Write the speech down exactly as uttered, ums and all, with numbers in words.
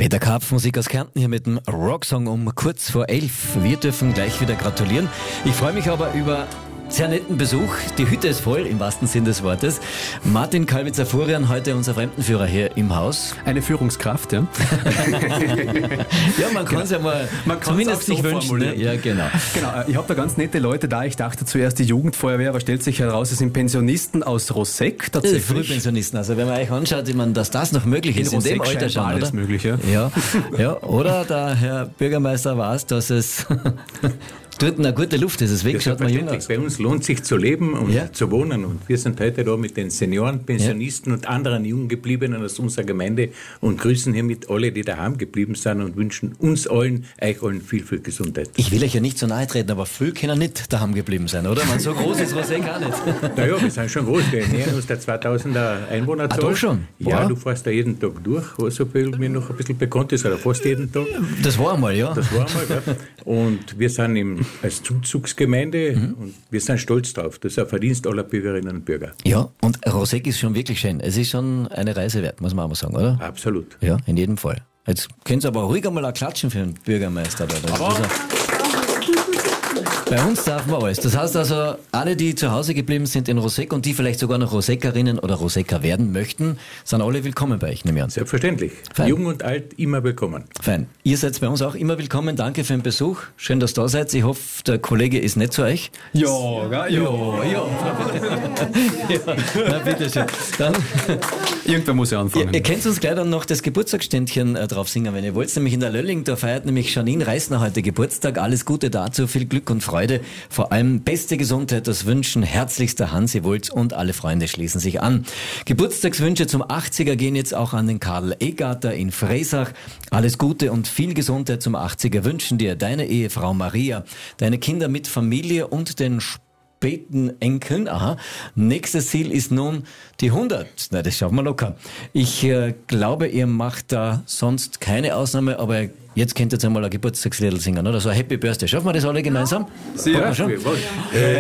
Peter Karpf, Musik aus Kärnten, hier mit dem Rocksong um kurz vor elf. Wir dürfen gleich wieder gratulieren. Ich freue mich aber über sehr netten Besuch. Die Hütte ist voll, im wahrsten Sinn des Wortes. Martin Kalwitzer-Furian, heute unser Fremdenführer hier im Haus. Eine Führungskraft, ja. Ja, man kann es ja mal man zumindest sich so wünschen. Ne? Ja, genau. Genau, ich habe da ganz nette Leute da. Ich dachte zuerst die Jugendfeuerwehr, aber stellt sich heraus, es sind Pensionisten aus Roseck tatsächlich. Frühpensionisten. Also wenn man euch anschaut, ich meine, dass das noch möglich ist, in, in dem Alter schon, alles oder? Möglich, ja. Ja, ja. Oder der Herr Bürgermeister weiß, dass es dort eine gute Luft ist, deswegen das schaut man jung aus. Bei uns lohnt sich zu leben und ja. zu wohnen. Und wir sind heute da mit den Senioren, Pensionisten ja. und anderen Junggebliebenen aus unserer Gemeinde und grüßen hiermit alle, die daheim geblieben sind und wünschen uns allen, euch allen viel, viel Gesundheit. Ich will euch ja nicht so nahe treten, aber viel können nicht daheim geblieben sein, oder? Man, so groß ist Roseck auch nicht. Naja, wir sind schon groß. Wir nähern uns der zweitausender Einwohnerzahl. Ah, doch schon? Ja, wow. du fährst da jeden Tag durch, was so mir noch ein bisschen bekannt ist, oder fast jeden Tag. Das war einmal, ja. Das war einmal, ja. Und wir sind im, als Zuzugsgemeinde mhm. und wir sind stolz drauf. Das ist ein Verdienst aller Bürgerinnen und Bürger. Ja, und Roseck ist schon wirklich schön. Es ist schon eine Reise wert, muss man auch mal sagen, oder? Absolut. Ja, in jedem Fall. Jetzt können Sie aber ruhig einmal auch klatschen für den Bürgermeister. Da. Das aber bei uns darf man alles. Das heißt also, alle, die zu Hause geblieben sind in Roseck und die vielleicht sogar noch Roseckerinnen oder Rosecker werden möchten, sind alle willkommen bei euch, nehme ich an. Selbstverständlich. Fein. Jung und alt, immer willkommen. Fein. Ihr seid bei uns auch immer willkommen. Danke für den Besuch. Schön, dass ihr da seid. Ich hoffe, der Kollege ist nett zu euch. Ja, ja, ja. ja. ja. Na, bitteschön. Dann, irgendwer muss ja anfangen. Ihr, ihr könnt uns gleich dann noch das Geburtstagsständchen äh, drauf singen, wenn ihr wollt. Nämlich in der Lölling, da feiert nämlich Janine Reisner heute Geburtstag. Alles Gute dazu, viel Glück und Freude. Vor allem beste Gesundheit, das wünschen herzlichster Hansi Wulz und alle Freunde schließen sich an. Geburtstagswünsche zum achtziger gehen jetzt auch an den Karl Egarter in Fresach. Alles Gute und viel Gesundheit zum achtziger wünschen dir deine Ehefrau Maria, deine Kinder mit Familie und den späten Enkeln. Aha. Nächstes Ziel ist nun die hundert. Na, das schaffen wir locker. Ich äh, glaube, ihr macht da sonst keine Ausnahme, aber jetzt könnt ihr jetzt einmal ein Geburtstagslied singen, oder? So ein Happy Birthday. Schaffen wir das alle gemeinsam? Ja, schon? Äh,